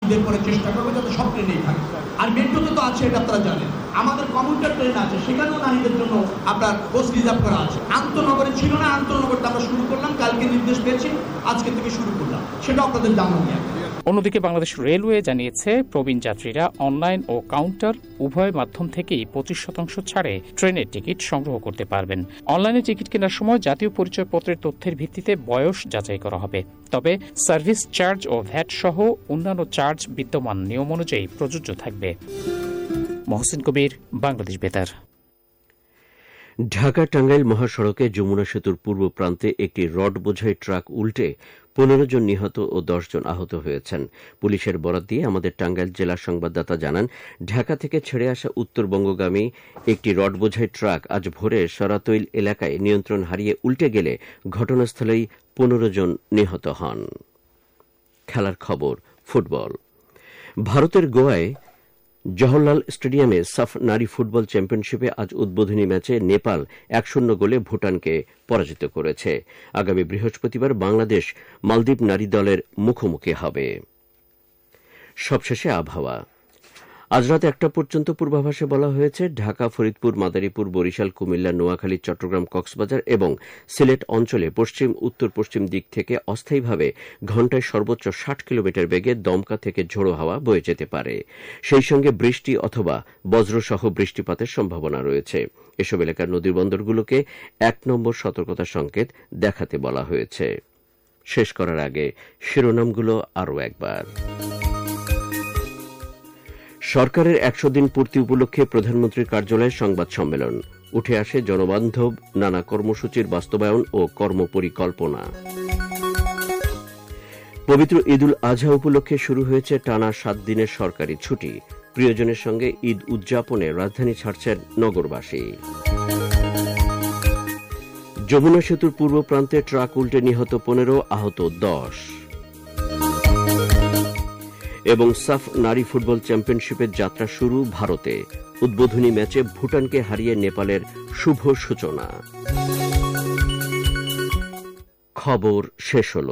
পরে চেষ্টা করবো যাতে সব ট্রেনেই থাকে। আর মেট্রোতে তো আছে, এটা আপনারা জানেন। আমাদের কমিউটার ট্রেন আছে, সেখানেও নারীদের জন্য আপনার কোচ রিজার্ভ করা আছে। আন্তনগরে ছিল না, আন্তনগরটা আমরা শুরু করলাম, কালকে নির্দেশ পেয়েছি, আজকে থেকে শুরু করলাম, সেটা আপনাদের জানানো নিয়ে। অন্যদিকে বাংলাদেশ রেলওয়ে জানিয়েছে প্রবীণ যাত্রীরা অনলাইন ও কাউন্টার উভয় মাধ্যম থেকেই 25% ছাড়ে ট্রেনের টিকিট সংগ্রহ করতে পারবেন। অনলাইনে টিকিট কেনার সময় জাতীয় পরিচয়পত্রের তথ্যের ভিত্তিতে বয়স যাচাই করা হবে। তবে সার্ভিস চার্জ ও ভ্যাট সহ অন্যান্য চার্জ বিদ্যমান নিয়ম অনুযায়ী প্রযোজ্য থাকবে। মহসিন কবির, বাংলাদেশ বেতার। ঢাকা টাঙ্গাইল মহাসড়কে যমুনা সেতুর পূর্ব প্রান্তে একটি রড বোঝাই ট্রাক উল্টে 15 জন নিহত ও 10 জন আহত হয়েছেন। পুলিশের বরাত দিয়ে আমাদের টাঙ্গাইল জেলা সংবাদদাতা জানান, ঢাকা থেকে ছেড়ে আসা উত্তরবঙ্গগামী একটি রড বোঝাই ট্রাক আজ ভোরে সরাতৈল এলাকায় নিয়ন্ত্রণ হারিয়ে উল্টে গেলে ঘটনাস্থলেই 15 জন নিহত হন। খেলার খবর। ফুটবল। ভারতের গোয়ায় জওহরলাল স্টেডিয়ামে সাফ নারী ফুটবল চ্যাম্পিয়নশিপে আজ উদ্বোধনী ম্যাচে নেপাল 1-0 গোলে ভুটানকে পরাজিত করেছে। আগামী বৃহস্পতিবার বাংলাদেশ মালদ্বীপ নারী দলের মুখোমুখি হবে। সবশেষে আবহাওয়া। আজ রাত 1টা পর্যন্ত পূর্বাভাসে বলা হয়েছে, ঢাকা, ফরিদপুর, মাদারীপুর, বরিশাল, কুমিল্লা, নোয়াখালী, চট্টগ্রাম, কক্সবাজার এবং সিলেট অঞ্চলে পশ্চিম উত্তর পশ্চিম দিক থেকে অস্থায়ীভাবে ঘণ্টায় সর্বোচ্চ 60 কিলোমিটার বেগে দমকা থেকে ঝোড়ো হাওয়া বয়ে যেতে পারে। সেই সঙ্গে বৃষ্টি অথবা বজ্রসহ বৃষ্টিপাতের সম্ভাবনা রয়েছে। এসব এলাকার নদীবন্দরগুলোকে 1 নম্বর সতর্কতা সংকেত দেখাতে বলা হয়েছে। শেষ করার আগে শিরোনামগুলো আরও একবার। সরকারের 100 দিন পূর্তি উপলক্ষে প্রধানমন্ত্রীর কার্যালয়ে সংবাদ সম্মেলন। উঠে আসে জনবান্ধব নানা কর্মসূচির বাস্তবায়ন ও কর্মপরিকল্পনা। পবিত্র ঈদুল আজহা উপলক্ষে শুরু হয়েছে টানা 7 দিনের সরকারি ছুটি। প্রিয়জনের সঙ্গে ঈদ উদযাপনে রাজধানী ছাড়ছেন নগরবাসী। যমুনা সেতুর পূর্ব প্রান্তে ট্রাক উল্টে নিহত 15, আহত 10। এবং সাফ নারী ফুটবল চ্যাম্পিয়নশিপের যাত্রা শুরু ভারতে। উদ্বোধনী ম্যাচে ভুটানকে হারিয়ে নেপালের শুভ সূচনা। খবর শেষ হল।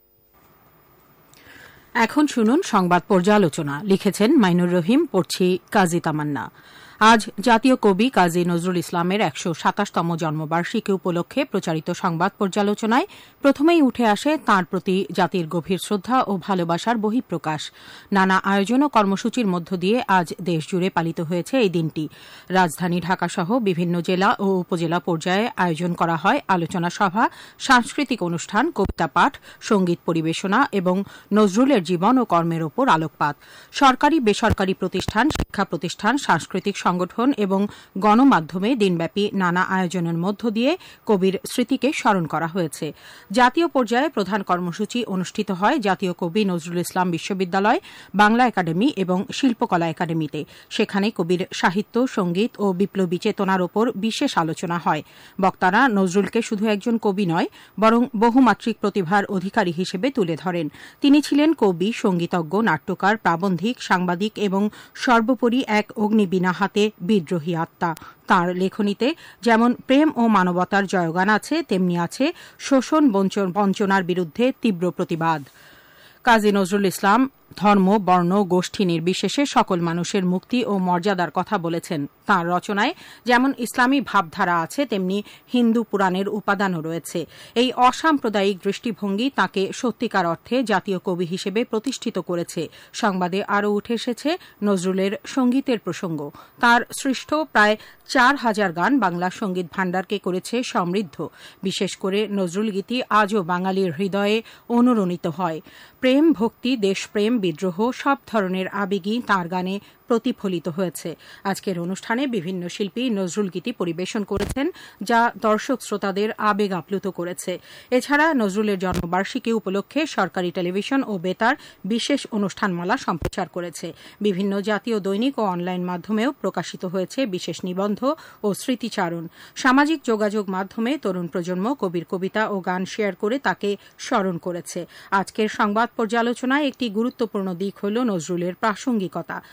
এখন শুনুন সংবাদ পর্যালোচনা। লিখেছেন মাইনুর রহিম, পড়ছি কাজী তামান্না। আজ জাতীয় কবি কাজী নজরুল ইসলামের 127তম জন্মবার্ষিকী উপলক্ষে প্রচারিত সংবাদ পর্যালোচনায় প্রথমেই উঠে আসে তাঁর প্রতি জাতির গভীর শ্রদ্ধা ও ভালোবাসার বহিঃপ্রকাশ। নানা আয়োজন ও কর্মসূচির মধ্য দিয়ে আজ দেশজুড়ে পালিত হয়েছে এই দিনটি। রাজধানী ঢাকাসহ বিভিন্ন জেলা ও উপজেলা পর্যায়ে আয়োজন করা হয় আলোচনা সভা, সাংস্কৃতিক অনুষ্ঠান, কবিতা পাঠ, সংগীত পরিবেশনা এবং নজরুলের জীবন ও কর্মের ওপর আলোকপাত। সরকারি বেসরকারি প্রতিষ্ঠান, শিক্ষা প্রতিষ্ঠান, সাংস্কৃতিক সংগঠন এবং গণমাধ্যমে দিনব্যাপী নানা আয়োজনের মধ্য দিয়ে কবির স্মৃতিকে স্মরণ করা হয়েছে। জাতীয় পর্যায়ে প্রধান কর্মসূচি অনুষ্ঠিত হয় জাতীয় কবি নজরুল ইসলাম বিশ্ববিদ্যালয়, বাংলা একাডেমি এবং শিল্পকলা একাডেমিতে। সেখানে কবির সাহিত্য, সংগীত ও বিপ্লবী চেতনার ওপর বিশেষ আলোচনা হয়। বক্তারা নজরুলকে শুধু একজন কবি নয়, বরং বহুমাত্রিক প্রতিভার অধিকারী হিসেবে তুলে ধরেন। তিনি ছিলেন কবি, সঙ্গীতজ্ঞ, নাট্যকার, প্রাবন্ধিক, সাংবাদিক এবং সর্বোপরি এক অগ্নিবীণা হাতে বিদ্রোহী আত্মা। তাঁর লেখনীতে যেমন প্রেম ও মানবতার জয়গান আছে, তেমনি আছে শোষণ বঞ্চনার বিরুদ্ধে তীব্র প্রতিবাদ। কাজী নজরুল ইসলাম ধর্ম, বর্ণ, গোষ্ঠী নির্বিশেষে সকল মানুষের মুক্তি ও মর্যাদার কথা বলেছেন। তাঁর রচনায় যেমন ইসলামী ভাবধারা আছে, তেমনি হিন্দু পুরাণের উপাদানও রয়েছে। এই অসাম্প্রদায়িক দৃষ্টিভঙ্গি তাঁকে সত্যিকার অর্থে জাতীয় কবি হিসেবে প্রতিষ্ঠিত করেছে। সংবাদে আরও উঠে এসেছে নজরুলের সঙ্গীতের প্রসঙ্গ। তাঁর সৃষ্ট প্রায় 4000 গান বাংলা সঙ্গীত ভাণ্ডারকে করেছে সমৃদ্ধ। বিশেষ করে নজরুল গীতি আজও বাঙালির হৃদয়ে অনুরণিত হয়। প্রেম, ভক্তি, দেশপ্রেম, বিদ্রোহ সব ধরনের আবেগই তাঁর গানে প্রতিফলিত হয়েছে। আজকের অনুষ্ঠানে বিভিন্ন শিল্পী নজরুল গীতি পরিবেশন করেছেন, যা দর্শক শ্রোতাদের আবেগ আপ্লুত করেছে। এছাড়া নজরুলের জন্মবার্ষিকী উপলক্ষে সরকারি টেলিভিশন ও বেতার বিশেষ অনুষ্ঠানমালা সম্প্রচার করেছে। বিভিন্ন জাতীয় দৈনিক ও অনলাইন মাধ্যমেও প্রকাশিত হয়েছে বিশেষ নিবন্ধ ও স্মৃতিচারণ। সামাজিক যোগাযোগ মাধ্যমে তরুণ প্রজন্ম কবির কবিতা ও গান শেয়ার করে তাকে স্মরণ করেছে। আজকের সংবাদ পর্যালোচনায় একটি গুরুত্বপূর্ণ দিক হল নজরুলের প্রাসঙ্গিকতা।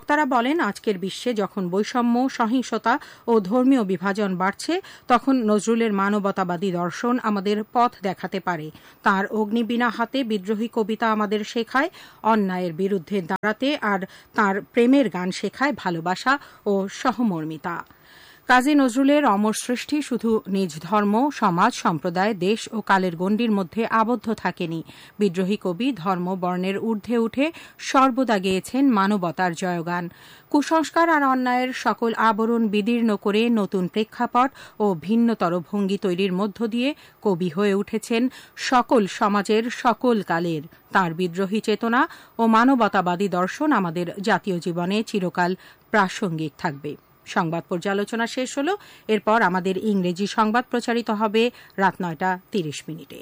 বক্তারা বলেন, আজকের বিশ্বে যখন বৈষম্য, সহিংসতা ও ধর্মীয় বিভাজন বাড়ছে, তখন নজরুলের মানবতাবাদী দর্শন আমাদের পথ দেখাতে পারে। তাঁর অগ্নিবীণা হাতে বিদ্রোহী কবিতা আমাদের শেখায় অন্যায়ের বিরুদ্ধে দাঁড়াতে, আর তাঁর প্রেমের গান শেখায় ভালোবাসা ও সহমর্মিতা। কাজী নজরুলের অমর সৃষ্টি শুধু নিজ ধর্ম, সমাজ, সম্প্রদায়, দেশ ও কালের গণ্ডির মধ্যে আবদ্ধ থাকেনি। বিদ্রোহী কবি ধর্ম, বর্ণের ঊর্ধ্বে উঠে সর্বদা গেয়েছেন মানবতার জয়গান। কুসংস্কার আর অন্যায়ের সকল আবরণ বিদীর্ণ করে নতুন প্রেক্ষাপট ও ভিন্নতর ভঙ্গি তৈরির মধ্য দিয়ে কবি হয়ে উঠেছেন সকল সমাজের, সকল কালের। তাঁর বিদ্রোহী চেতনা ও মানবতাবাদী দর্শন আমাদের জাতীয় জীবনে চিরকাল প্রাসঙ্গিক থাকবে। সংবাদ পর্যালোচনা শেষ হল। এরপর আমাদের ইংরেজি সংবাদ প্রচারিত হবে রাত ৯টা ৩০ মিনিটে।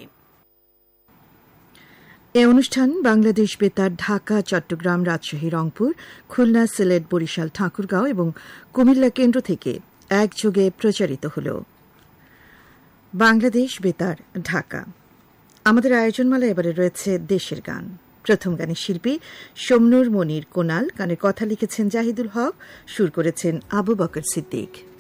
এ অনুষ্ঠান বাংলাদেশ বেতার ঢাকা, চট্টগ্রাম, রাজশাহী, রংপুর, খুলনা, সিলেট, বরিশাল, ঠাকুরগাঁও এবং কুমিল্লা কেন্দ্র থেকে একযোগে প্রচারিত হল। বাংলাদেশ বেতার ঢাকা। আমাদের আয়োজনমালা এবারে রয়েছে দেশের গান। প্রথম গানের শিল্পী শমনুর মনির কোনাল, গানের কথা লিখেছেন জাহিদুল হক, সুর করেছেন আবু বকর সিদ্দিক।